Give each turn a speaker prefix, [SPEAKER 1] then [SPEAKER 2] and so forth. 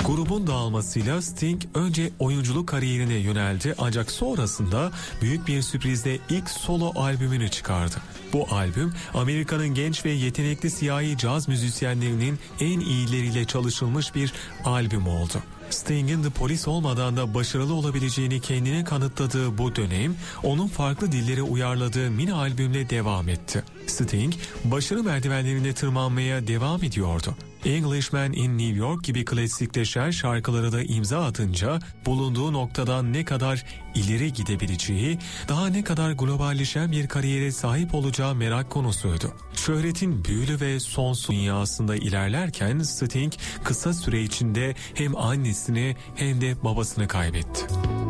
[SPEAKER 1] Grubun dağılmasıyla Sting önce oyunculuk kariyerine yöneldi ancak sonrasında büyük bir sürprizle ilk solo albümünü çıkardı. Bu albüm Amerika'nın genç ve yetenekli siyahi caz müzisyenlerinin en iyileriyle çalışılmış bir albüm oldu. Sting'in The Police olmadan da başarılı olabileceğini kendine kanıtladığı bu dönem onun farklı dillere uyarladığı mini albümle devam etti. Sting başarı merdivenlerine tırmanmaya devam ediyordu. Englishman in New York gibi klasikleşen şarkılara da imza atınca bulunduğu noktadan ne kadar ileri gidebileceği, daha ne kadar globalleşen bir kariyere sahip olacağı merak konusuydu. Şöhretin büyülü ve sonsuz dünyasında ilerlerken Sting kısa süre içinde hem annesini hem de babasını kaybetti.